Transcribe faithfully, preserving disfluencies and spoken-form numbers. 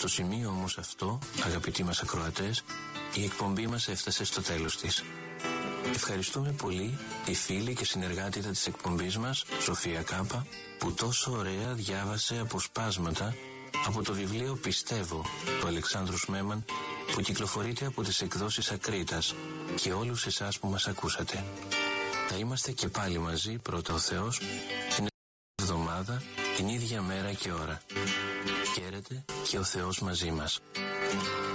Στο σημείο όμως αυτό, αγαπητοί μας ακροατές, η εκπομπή μας έφτασε στο τέλος της. Ευχαριστούμε πολύ τη φίλη και συνεργάτητα της εκπομπής μας, Σοφία Κάπα, που τόσο ωραία διάβασε αποσπάσματα από το βιβλίο «Πιστεύω» του Αλεξάνδρου Σμέμαν, που κυκλοφορείται από τις εκδόσεις Ακρίτας, και όλους εσάς που μας ακούσατε. Θα είμαστε και πάλι μαζί, πρώτα ο Θεός, την εβδομάδα, την ίδια μέρα και ώρα. Χαίρετε και ο Θεός μαζί μας.